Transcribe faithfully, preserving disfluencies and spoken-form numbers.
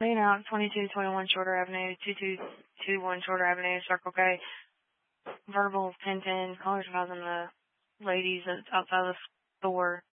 Laying out twenty-two twenty-one Shorter Avenue, two two two one Shorter Avenue, Circle K. Verbal ten ten. Callers housing the ladies that's outside the store.